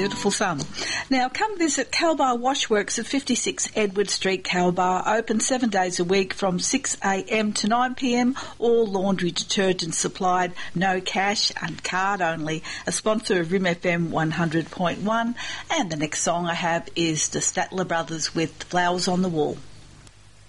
beautiful sun. Now, come visit Calbar Washworks at 56 Edward Street, Calbar. Open 7 days a week from 6 a.m. to 9 p.m. All laundry detergent supplied, no cash and card only. A sponsor of Rim FM 100.1. And the next song I have is the Statler Brothers with Flowers on the Wall.